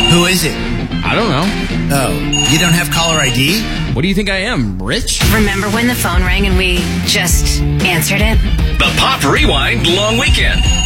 Who is it? I don't know. Oh, you don't have caller ID? What do you think I am, rich? Remember when the phone rang and we just answered it? The Pop Rewind Long Weekend.